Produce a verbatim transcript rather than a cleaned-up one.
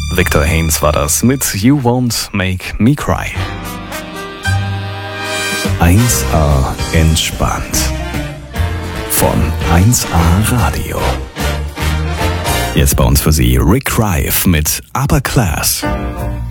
Victor Haynes war das mit You Won't Make Me Cry. eins A entspannt. Von eins A Radio. Jetzt bei uns für Sie Rick Rife mit Upper Class.